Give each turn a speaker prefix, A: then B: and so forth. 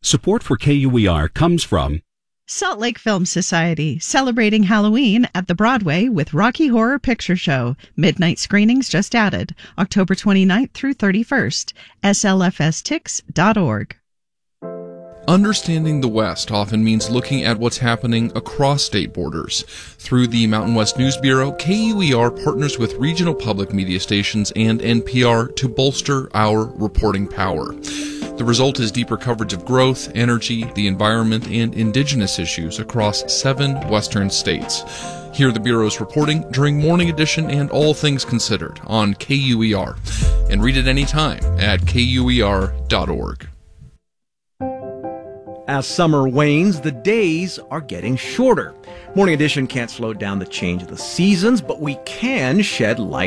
A: Support for KUER comes from
B: Salt Lake Film Society, celebrating Halloween at the Broadway with Rocky Horror Picture Show. Midnight screenings just added, October 29th through 31st. slfstix.org.
C: Understanding the West often means looking at what's happening across state borders. Through the Mountain West News Bureau, KUER partners with regional public media stations and NPR to bolster our reporting power. The result is deeper coverage of growth, energy, the environment, and indigenous issues across 7 western states. Hear the Bureau's reporting during Morning Edition and All Things Considered on KUER. And read it anytime at KUER.org.
D: As summer wanes, the days are getting shorter. Morning Edition can't slow down the change of the seasons, but we can shed light